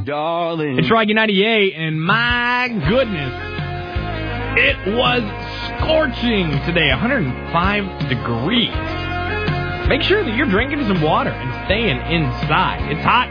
darling. It's Rocky 98, and my goodness, it was scorching today, 105 degrees. Make sure that you're drinking some water and staying inside. It's hot.